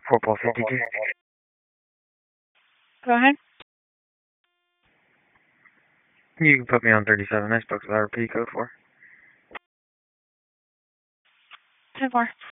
4 Pulse ATG. Go ahead. You can put me on 37. I spoke to the RP code 4. 10-4.